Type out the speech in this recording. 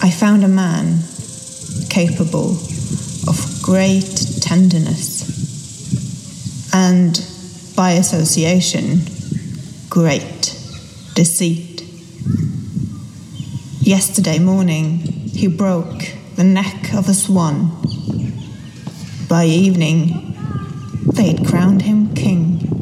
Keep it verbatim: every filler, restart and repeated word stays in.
I found a man capable of great tenderness and, by association, great deceit. Yesterday morning, he broke the neck of a swan. By evening, they'd crowned him king.